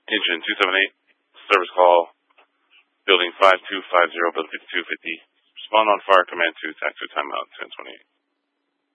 Engine 278, service call, building 5250, building 5250. Respond on fire, command 2, taxi timeout 1028.